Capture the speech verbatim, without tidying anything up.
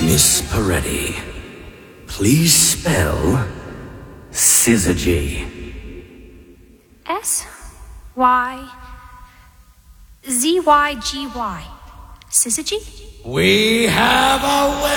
Miss Peretti, please spell Syzygy. S Y Z Y G Y. Syzygy? We have a